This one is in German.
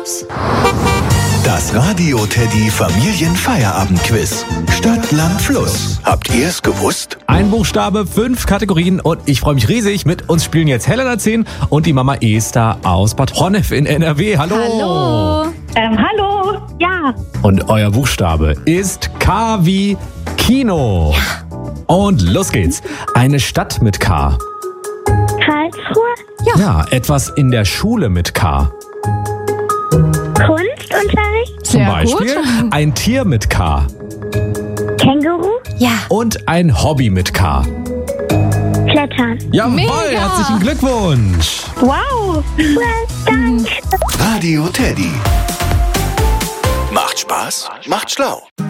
los. Das Radio Teddy Familienfeierabendquiz. Stadt, Land, Fluss. Habt ihr es gewusst? Ein Buchstabe, 5 Kategorien und ich freue mich riesig. Mit uns spielen jetzt Helena 10 und die Mama Esther aus Bad Honnef in NRW. Hallo. Hallo. Hallo, ja. Und euer Buchstabe ist K wie Kino. Ja. Und los geht's. Eine Stadt mit K. Karlsruhe, Ja, etwas in der Schule mit K. Kunstunterricht, Zum Sehr Beispiel gut. ein Tier mit K. Känguru, Ja. Und ein Hobby mit K. Klettern. Jawohl, Mega. herzlichen Glückwunsch. Wow, danke. Radio Teddy. Macht Spaß, macht schlau.